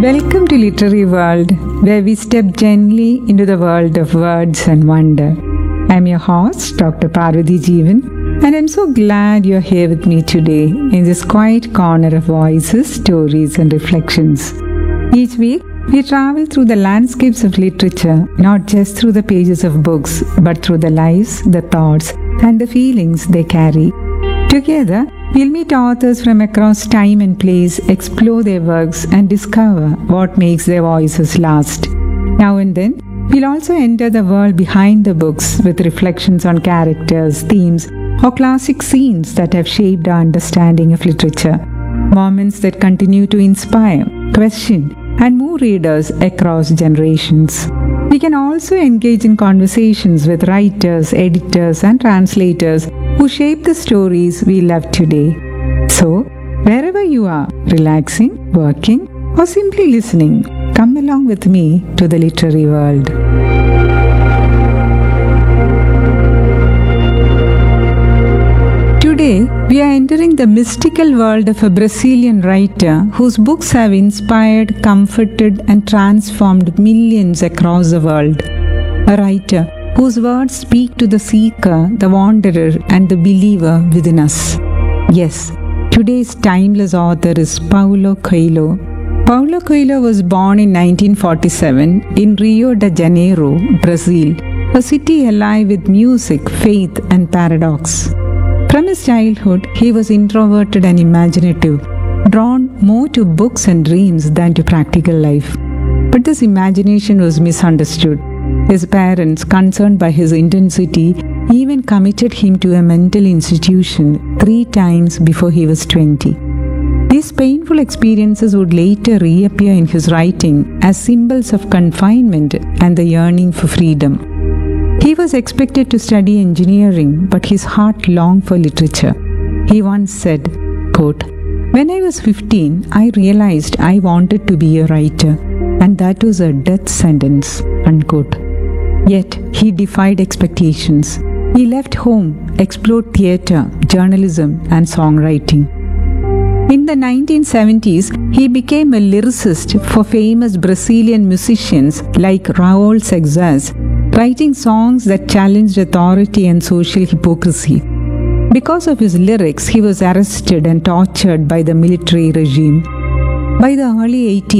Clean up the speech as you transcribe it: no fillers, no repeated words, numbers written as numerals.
Welcome to Literary World, where we step gently into the world of words and wonder. I'm your host, Dr. Parvati Jeevan, and I'm so glad you're here with me today in this quiet corner of voices, stories, and reflections. Each week, we travel through the landscapes of literature, not just through the pages of books, but through the lives, the thoughts, and the feelings they carry. Together, we'll meet authors from across time and place, explore their works, and discover what makes their voices last. Now and then, we'll also enter the world behind the books with reflections on characters, themes, or classic scenes that have shaped our understanding of literature. Moments that continue to inspire, question, and move readers across generations. We can also engage in conversations with writers, editors, and translators who shape the stories we love today. So, wherever you are, relaxing, working, or simply listening, come along with me to the literary world. Today, we are entering the mystical world of a Brazilian writer whose books have inspired, comforted, and transformed millions across the world. A writer whose words speak to the seeker, the wanderer, and the believer within us. Yes, today's timeless author is Paulo Coelho. Paulo Coelho was born in 1947 in Rio de Janeiro, Brazil, a city alive with music, faith, and paradox. From his childhood, he was introverted and imaginative, drawn more to books and dreams than to practical life. But this imagination was misunderstood. His parents, concerned by his intensity, even committed him to a mental institution 3 times before he was 20. These painful experiences would later reappear in his writing as symbols of confinement and the yearning for freedom. He was expected to study engineering, but his heart longed for literature. He once said, quote, "When I was 15, I realized I wanted to be a writer, and that was a death sentence," unquote. Yet, he defied expectations. He left home, explored theatre, journalism, and songwriting. In the 1970s, he became a lyricist for famous Brazilian musicians like Raul Seixas, writing songs that challenged authority and social hypocrisy. Because of his lyrics, he was arrested and tortured by the military regime. By the early 80s,